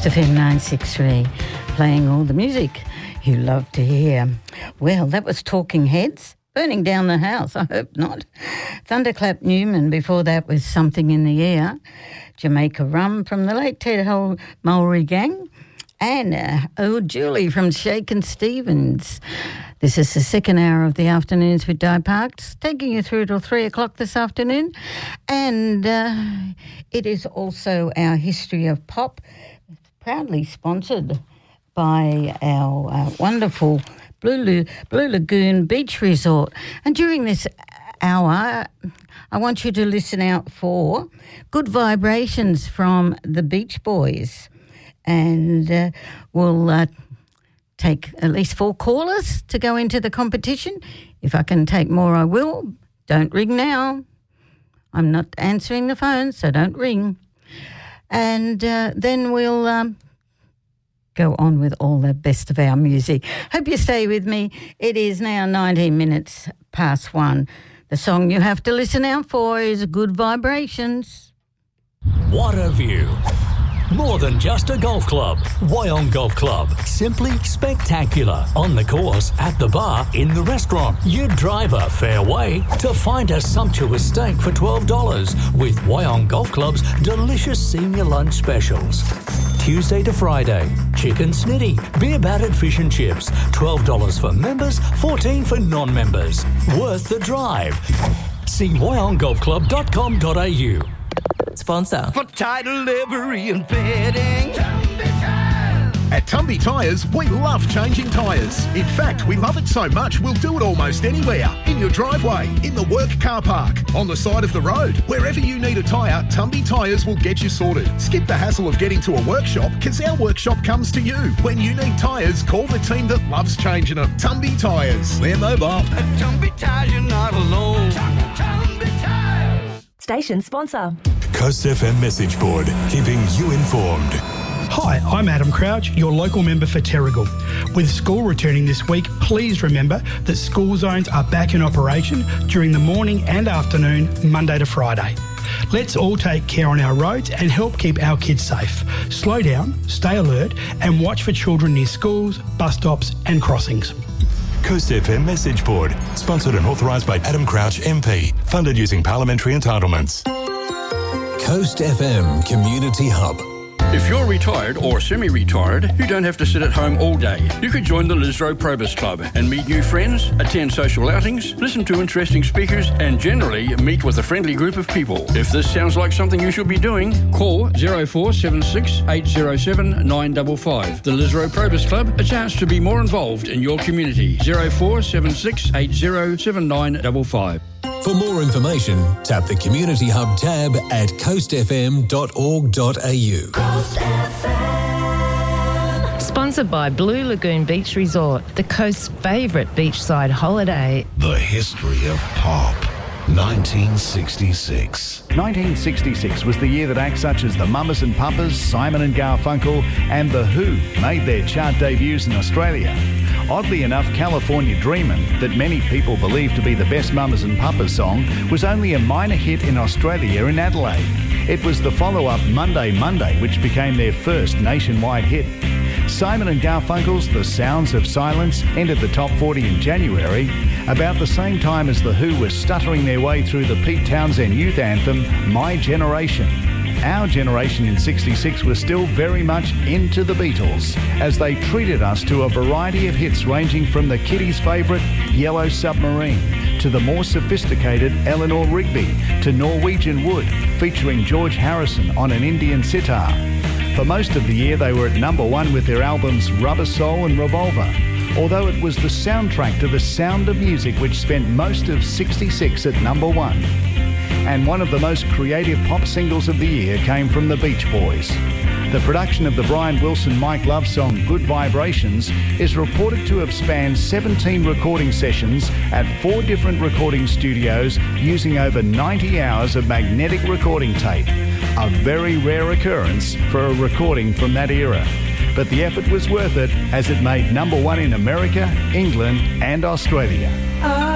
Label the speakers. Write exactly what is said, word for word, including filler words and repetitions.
Speaker 1: Coast F M nine sixty-three, playing all the music you love to hear. Well, that was Talking Heads, Burning Down the House. I hope not. Thunderclap Newman, before that was Something in the Air. Jamaica Rum from the late Ted Hole Mulry Gang. And uh, Oh Julie from Shakin' Stevens. This is the second hour of the Afternoons with Di Parks, taking you through till three o'clock this afternoon. And uh, it is also our History of Pop, proudly sponsored by our uh, wonderful Blue, Blue Lagoon Beach Resort. And during this hour, I want you to listen out for Good Vibrations from the Beach Boys. And uh, we'll uh, take at least four callers to go into the competition. If I can take more, I will. Don't ring now. I'm not answering the phone, so don't ring. And uh, then we'll um, go on with all the best of our music. Hope you stay with me. It is now nineteen minutes past one. The song you have to listen out for is Good Vibrations.
Speaker 2: What a view. More than just a golf club. Wyong Golf Club. Simply spectacular. On the course, at the bar, in the restaurant. You drive a fair way to find a sumptuous steak for twelve dollars with Wyong Golf Club's delicious senior lunch specials. Tuesday to Friday. Chicken snitty, beer battered fish and chips. twelve dollars for members, fourteen dollars for non-members. Worth the drive. See wyong golf club dot com dot a u.
Speaker 3: Sponsor.
Speaker 4: For title, livery and fitting.
Speaker 5: At Tumby Tyres, we love changing tyres. In fact, we love it so much, we'll do it almost anywhere. In your driveway, in the work car park, on the side of the road. Wherever you need a tyre, Tumby Tyres will get you sorted. Skip the hassle of getting to a workshop, because our workshop comes to you. When you need tyres, call the team that loves changing them. Tumby Tyres. They're mobile.
Speaker 4: At Tumby Tyres, you're not alone. Tumby Tyres.
Speaker 3: Station sponsor.
Speaker 6: Coast F M message board, keeping you informed.
Speaker 7: Hi, I'm Adam Crouch, your local member for Terrigal. With school returning this week, please remember that school zones are back in operation during the morning and afternoon, Monday to Friday. Let's all take care on our roads and help keep our kids safe. Slow down, stay alert, and watch for children near schools, bus stops and crossings.
Speaker 6: Coast F M message board, sponsored and authorised by Adam Crouch M P, funded using parliamentary entitlements.
Speaker 2: Coast F M Community Hub.
Speaker 8: If you're retired or semi-retired, you don't have to sit at home all day. You could join the Lisro Probus Club and meet new friends, attend social outings, listen to interesting speakers, and generally meet with a friendly group of people. If this sounds like something you should be doing, call zero four seven six, eight zero seven, nine five five. The Lisro Probus Club, a chance to be more involved in your community. zero four seven six, eight zero seven, nine five five.
Speaker 2: For more information, tap the Community Hub tab at coast f m dot org dot a u.
Speaker 9: Coast F M.
Speaker 10: Sponsored by Blue Lagoon Beach Resort, the coast's favourite beachside holiday.
Speaker 11: The history of pop. nineteen sixty-six.
Speaker 12: nineteen sixty-six was the year that acts such as the Mamas and Papas, Simon and Garfunkel and The Who made their chart debuts in Australia. Oddly enough, California Dreamin', that many people believe to be the best Mamas and Papas song, was only a minor hit in Australia in Adelaide. It was the follow-up Monday Monday which became their first nationwide hit. Simon and Garfunkel's The Sounds of Silence entered the top forty in January, about the same time as The Who were stuttering their way through the Pete Townsend youth anthem, My Generation. Our generation in sixty-six was still very much into the Beatles, as they treated us to a variety of hits ranging from the kiddies' favourite Yellow Submarine to the more sophisticated Eleanor Rigby to Norwegian Wood, featuring George Harrison on an Indian sitar. For most of the year they were at number one with their albums Rubber Soul and Revolver, although it was the soundtrack to The Sound of Music which spent most of sixty-six at number one. And one of the most creative pop singles of the year came from the Beach Boys. The production of the Brian Wilson-Mike Love song Good Vibrations is reported to have spanned seventeen recording sessions at four different recording studios using over ninety hours of magnetic recording tape, a very rare occurrence for a recording from that era. But the effort was worth it, as it made number one in America, England and Australia.
Speaker 9: Oh.